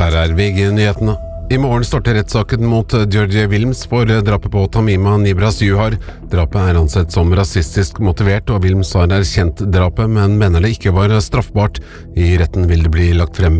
Her VG-nyhetene. I morgen starter rettssaken mot Georgie Wilms for drapet på Tamima Nibras Juhar. Drapet ansett som rasistisk motivert, og Wilms har erkjent drapet, men mener det ikke var straffbart. I retten vil det bli lagt frem